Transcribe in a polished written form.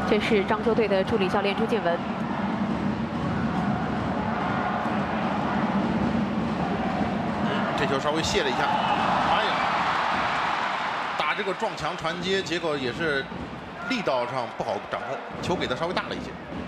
这是漳州队的助理教练朱建文。 这球稍微泄了一下，哎呀，打这个撞墙传接，结果也是力道上不好掌控，球给的稍微大了一些。